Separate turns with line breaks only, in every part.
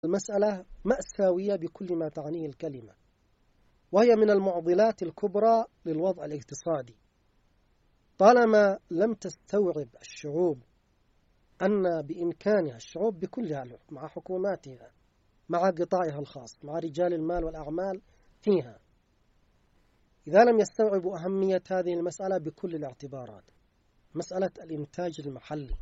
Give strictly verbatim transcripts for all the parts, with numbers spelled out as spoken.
المسألة مأساوية بكل ما تعنيه الكلمة، وهي من المعضلات الكبرى للوضع الاقتصادي. طالما لم تستوعب الشعوب أن بإمكانها الشعوب بكلها مع حكوماتها، مع قطاعها الخاص، مع رجال المال والأعمال فيها، إذا لم يستوعبوا أهمية هذه المسألة بكل الاعتبارات، مسألة الإنتاج المحلي،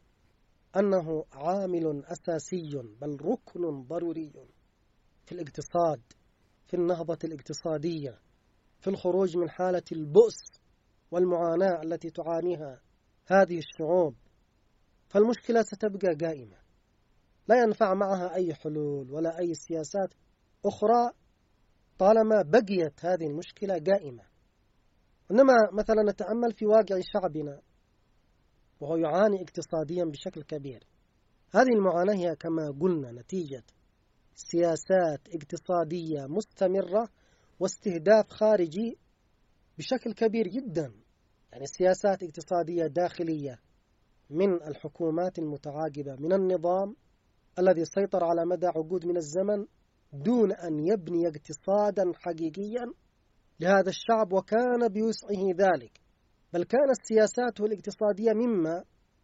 أنه عامل أساسي بل ركن ضروري في الاقتصاد، في النهضة الاقتصادية، في الخروج من حالة البؤس والمعاناة التي تعانيها هذه الشعوب، فالمشكلة ستبقى قائمة، لا ينفع معها أي حلول ولا أي سياسات أخرى طالما بقيت هذه المشكلة قائمة. إنما مثلا نتأمل في واقع شعبنا وهو يعاني اقتصاديا بشكل كبير. هذه المعاناة هي كما قلنا نتيجة سياسات اقتصادية مستمرة واستهداف خارجي بشكل كبير جدا، يعني سياسات اقتصادية داخلية من الحكومات المتعاقبة، من النظام الذي سيطر على مدى عقود من الزمن دون أن يبني اقتصادا حقيقيا لهذا الشعب، وكان بوسعه ذلك، بل كانت سياساته الاقتصادية مما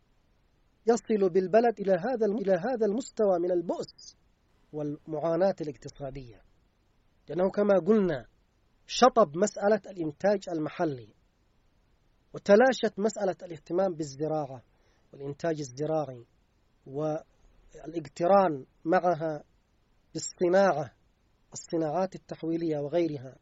يصل بالبلد إلى هذا إلى هذا المستوى من البؤس والمعاناة الاقتصادية، لأنه كما قلنا شطب مسألة الإنتاج المحلي، وتلاشت مسألة الاهتمام بالزراعة والإنتاج الزراعي والاقتران معها بالصناعة، الصناعات التحويلية وغيرها،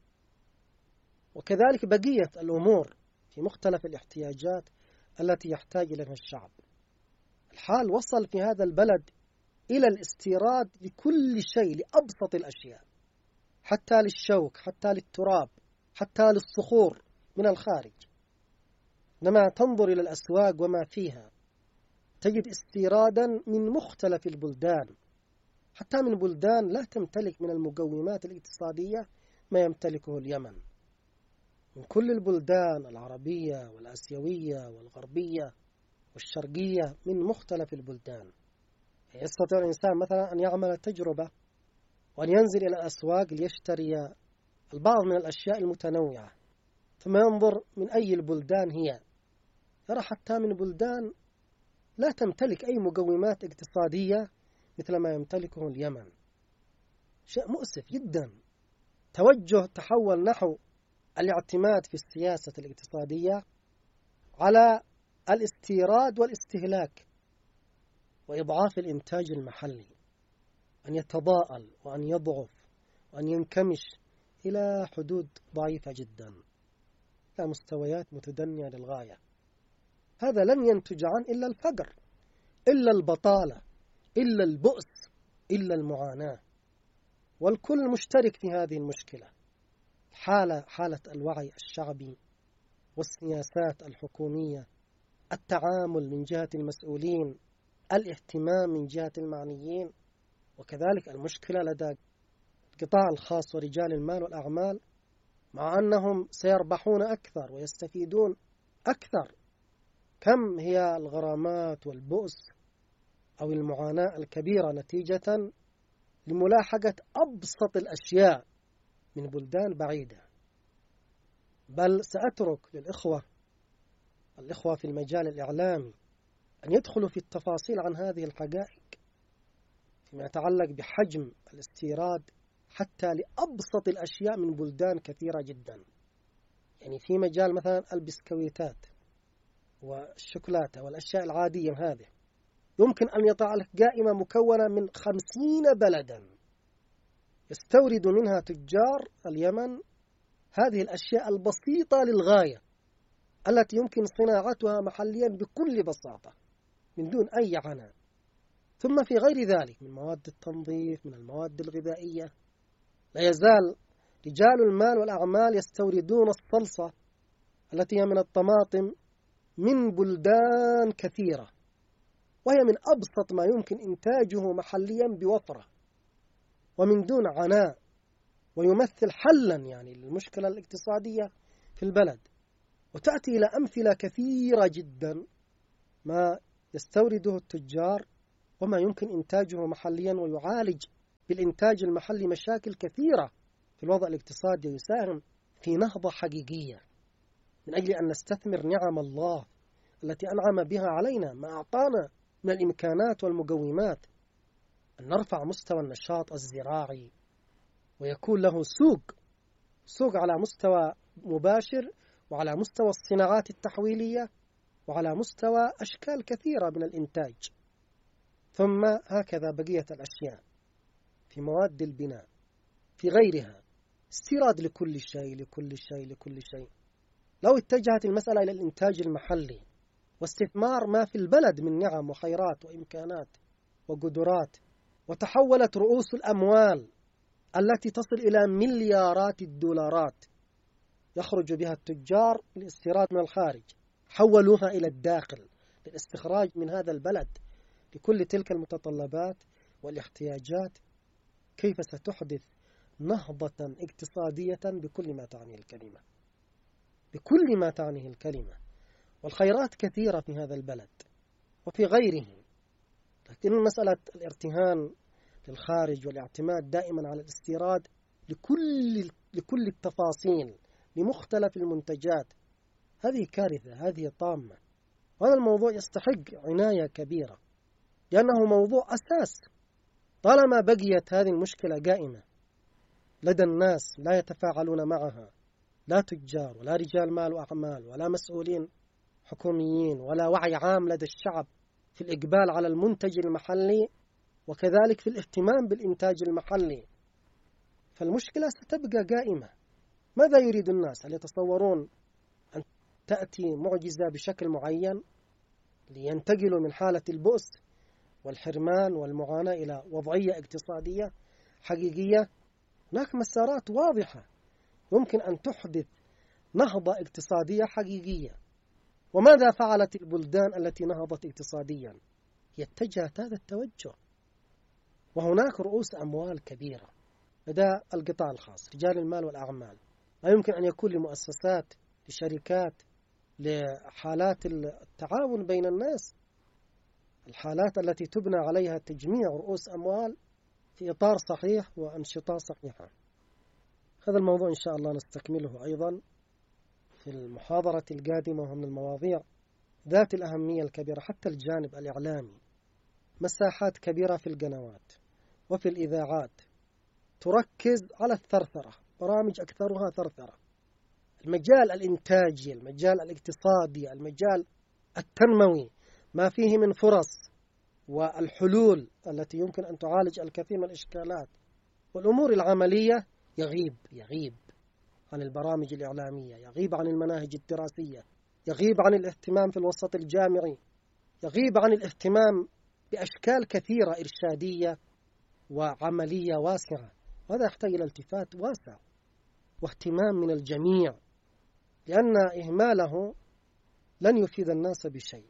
وكذلك بقية الأمور في مختلف الاحتياجات التي يحتاج إليها الشعب. الحال وصل في هذا البلد إلى الاستيراد لكل شيء، لأبسط الأشياء، حتى للشوك، حتى للتراب، حتى للصخور من الخارج. لما تنظر إلى الأسواق وما فيها تجد استيرادا من مختلف البلدان، حتى من بلدان لا تمتلك من المقومات الاقتصادية ما يمتلكه اليمن، من كل البلدان العربية والآسيوية والغربية والشرقية، من مختلف البلدان. يستطيع الإنسان مثلا أن يعمل تجربة وأن ينزل إلى الأسواق ليشتري البعض من الأشياء المتنوعة، ثم ينظر من أي البلدان هي، يرى حتى من بلدان لا تمتلك أي مقومات اقتصادية مثل ما يمتلكه اليمن. شيء مؤسف جدا. توجه تحول نحو الاعتماد في السياسة الاقتصادية على الاستيراد والاستهلاك وإضعاف الإنتاج المحلي، أن يتضاءل وأن يضعف وأن ينكمش إلى حدود ضعيفة جدا، إلى مستويات متدنية للغاية. هذا لن ينتج عن إلا الفقر، إلا البطالة، إلا البؤس، إلا المعاناة، والكل مشترك في هذه المشكلة. حالة حالة الوعي الشعبي والسياسات الحكومية، التعامل من جهة المسؤولين، الاهتمام من جهة المعنيين، وكذلك المشكلة لدى القطاع الخاص ورجال المال والأعمال، مع أنهم سيربحون أكثر ويستفيدون أكثر. كم هي الغرامات والبؤس أو المعاناة الكبيرة نتيجة لملاحقة أبسط الأشياء من بلدان بعيدة. بل سأترك للإخوة الإخوة في المجال الإعلامي أن يدخلوا في التفاصيل عن هذه الحقائق فيما يتعلق بحجم الاستيراد حتى لأبسط الأشياء من بلدان كثيرة جدا. يعني في مجال مثلا البسكويتات والشوكولاتة والأشياء العادية هذه يمكن أن يضع لك قائمة مكونة من خمسين بلدا يستورد منها تجار اليمن هذه الأشياء البسيطة للغاية التي يمكن صناعتها محليا بكل بساطة من دون أي عناء. ثم في غير ذلك من مواد التنظيف، من المواد الغذائية، لا يزال رجال المال والأعمال يستوردون الصلصة التي هي من الطماطم من بلدان كثيرة، وهي من أبسط ما يمكن إنتاجه محليا بوفرة ومن دون عناء، ويمثل حلا يعني للمشكلة الاقتصادية في البلد. وتأتي إلى أمثلة كثيرة جدا ما يستورده التجار وما يمكن إنتاجه محليا ويعالج بالإنتاج المحلي مشاكل كثيرة في الوضع الاقتصادي، ويساهم في نهضة حقيقية من أجل أن نستثمر نعم الله التي أنعم بها علينا، ما أعطانا من الإمكانات والمقومات، أن نرفع مستوى النشاط الزراعي ويكون له سوق سوق على مستوى مباشر، وعلى مستوى الصناعات التحويلية، وعلى مستوى أشكال كثيرة من الإنتاج. ثم هكذا بقية الأشياء في مواد البناء، في غيرها، استيراد لكل شيء لكل شيء لكل شيء. لو اتجهت المسألة إلى الإنتاج المحلي واستثمار ما في البلد من نعم وخيرات وإمكانات وقدرات، وتحولت رؤوس الأموال التي تصل إلى مليارات الدولارات يخرج بها التجار للاستيراد من الخارج، حولوها إلى الداخل للاستخراج من هذا البلد لكل تلك المتطلبات والاحتياجات، كيف ستحدث نهضة اقتصادية بكل ما تعنيه الكلمة، بكل ما تعنيه الكلمة. والخيرات كثيرة في هذا البلد وفي غيره، لكن مسألة الارتهان للخارج والاعتماد دائما على الاستيراد لكل لكل التفاصيل لمختلف المنتجات، هذه كارثة، هذه طامة. وهذا الموضوع يستحق عناية كبيرة، لأنه موضوع أساس. طالما بقيت هذه المشكلة قائمة لدى الناس لا يتفاعلون معها، لا تجار ولا رجال مال وأعمال ولا مسؤولين حكوميين ولا وعي عام لدى الشعب في الإقبال على المنتج المحلي وكذلك في الاهتمام بالإنتاج المحلي، فالمشكلة ستبقى قائمة. ماذا يريد الناس؟ هل يتصورون أن تأتي معجزة بشكل معين لينتقلوا من حالة البؤس والحرمان والمعاناة إلى وضعية اقتصادية حقيقية؟ هناك مسارات واضحة يمكن أن تحدث نهضة اقتصادية حقيقية. وماذا فعلت البلدان التي نهضت اقتصاديا؟ هي اتجهت هذا التوجه، وهناك رؤوس أموال كبيرة لدى القطاع الخاص، رجال المال والأعمال. لا يمكن أن يكون لمؤسسات، لشركات، لحالات التعاون بين الناس، الحالات التي تبنى عليها تجميع رؤوس أموال في إطار صحيح وأنشطة صحيحة. هذا الموضوع إن شاء الله نستكمله أيضا في المحاضرة القادمة، ومن المواضيع ذات الأهمية الكبيرة حتى الجانب الإعلامي. مساحات كبيرة في القنوات وفي الإذاعات تركز على الثرثرة، برامج أكثرها ثرثرة. المجال الإنتاجي، المجال الاقتصادي، المجال التنموي، ما فيه من فرص والحلول التي يمكن أن تعالج الكثير من الإشكالات والأمور العملية، يغيب يغيب عن البرامج الإعلامية، يغيب عن المناهج الدراسية، يغيب عن الاهتمام في الوسط الجامعي، يغيب عن الاهتمام بأشكال كثيرة إرشادية وعملية واسعة. وهذا يحتاج إلى التفات واسع واهتمام من الجميع، لأن إهماله لن يفيد الناس بشيء،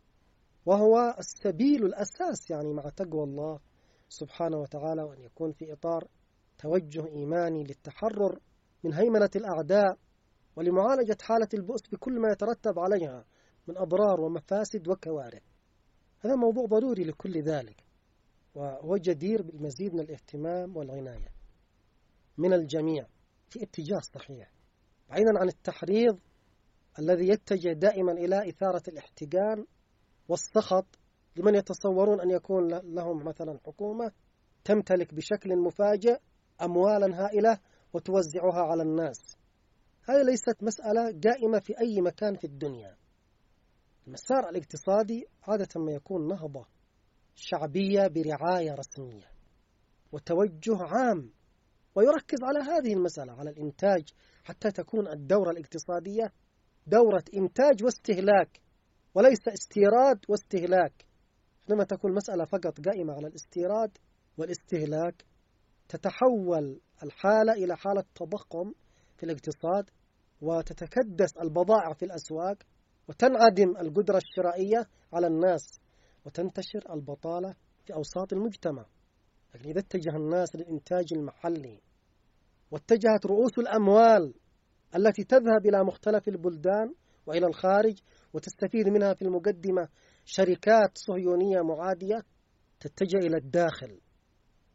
وهو السبيل الأساس يعني مع تقوى الله سبحانه وتعالى، وأن يكون في إطار توجه إيماني للتحرر من هيمنة الأعداء ولمعالجة حالة البؤس بكل ما يترتب عليها من أضرار ومفاسد وكوارث. هذا موضوع ضروري لكل ذلك، وهو جدير بالمزيد من الاهتمام والعناية من الجميع في اتجاه صحيح، بعيدا عن التحريض الذي يتجه دائما إلى إثارة الاحتقان والسخط لمن يتصورون أن يكون لهم مثلا حكومة تمتلك بشكل مفاجئ أموالا هائلة وتوزعها على الناس. هذه ليست مسألة قائمة في أي مكان في الدنيا. المسار الاقتصادي عادة ما يكون نهضة شعبية برعاية رسمية وتوجه عام، ويركز على هذه المسألة، على الإنتاج، حتى تكون الدورة الاقتصادية دورة إنتاج واستهلاك وليس استيراد واستهلاك. لما تكون مسألة فقط قائمة على الاستيراد والاستهلاك تتحول الحالة إلى حالة تضخم في الاقتصاد، وتتكدس البضائع في الأسواق، وتنعدم القدرة الشرائية على الناس، وتنتشر البطالة في أوساط المجتمع. لكن إذا اتجه الناس للإنتاج المحلي واتجهت رؤوس الأموال التي تذهب إلى مختلف البلدان وإلى الخارج وتستفيد منها في المقدمة شركات صهيونية معادية، تتجه إلى الداخل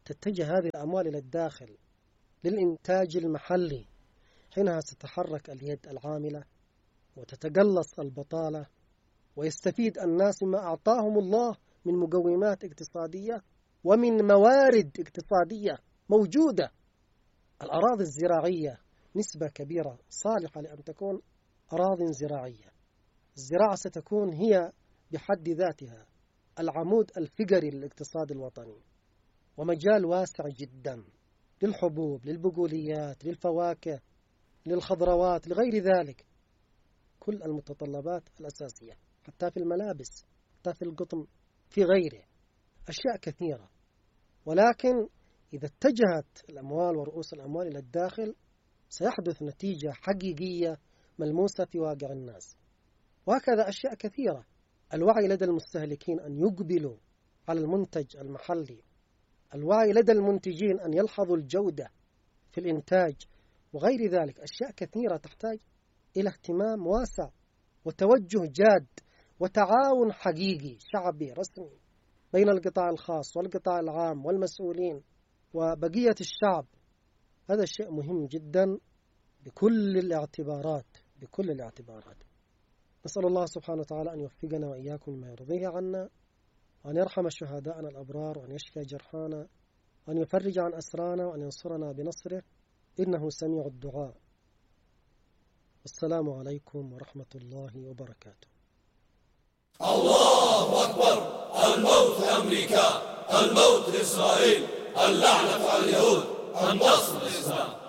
تتجه هذه الأموال إلى الداخل للإنتاج المحلي، حينها ستتحرك اليد العاملة وتتقلص البطالة، ويستفيد الناس مما أعطاهم الله من مقومات اقتصادية ومن موارد اقتصادية موجودة. الأراضي الزراعية نسبة كبيرة صالحة لأن تكون أراضي زراعية. الزراعة ستكون هي بحد ذاتها العمود الفقري للاقتصاد الوطني، ومجال واسع جدا للحبوب، للبقوليات، للفواكه، للخضروات، لغير ذلك، كل المتطلبات الأساسية، حتى في الملابس، حتى في القطن، في غيره، أشياء كثيرة. ولكن إذا اتجهت الأموال ورؤوس الأموال إلى الداخل سيحدث نتيجة حقيقية ملموسة في واقع الناس. وهكذا أشياء كثيرة. الوعي لدى المستهلكين أن يقبلوا على المنتج المحلي، الوعي لدى المنتجين أن يلحظوا الجودة في الإنتاج، وغير ذلك أشياء كثيرة تحتاج إلى اهتمام واسع وتوجه جاد وتعاون حقيقي شعبي رسمي بين القطاع الخاص والقطاع العام والمسؤولين وبقية الشعب. هذا الشيء مهم جدا بكل الاعتبارات بكل الاعتبارات. نسأل الله سبحانه وتعالى أن يوفقنا وإياكم ما يرضيه عنا، وأن يرحم شهداءنا الأبرار، وأن يشفي جرحانا، وأن يفرج عن أسرانا، وأن ينصرنا بنصره، إنه سميع الدعاء. والسلام عليكم ورحمة الله وبركاته.
الله أكبر. الموت لأمريكا، الموت لإسرائيل، اللعنة على اليهود، النصر للإسلام.